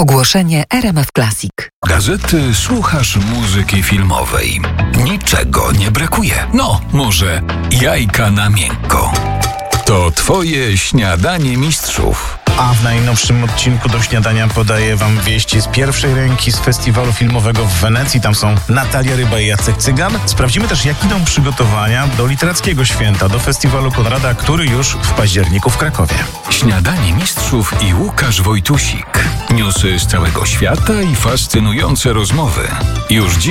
Ogłoszenie RMF Classic. Gazety słuchasz muzyki filmowej. Niczego nie brakuje. No, może jajka na miękko. To twoje śniadanie mistrzów. A w najnowszym odcinku do śniadania podaję wam wieści z pierwszej ręki z festiwalu filmowego w Wenecji. Tam są Natalia Ryba i Jacek Cygan. Sprawdzimy też, jak idą przygotowania do literackiego święta, do festiwalu Konrada, który już w październiku w Krakowie. Śniadanie mistrzów i Łukasz Wojtusik. Newsy z całego świata i fascynujące rozmowy. Już dziś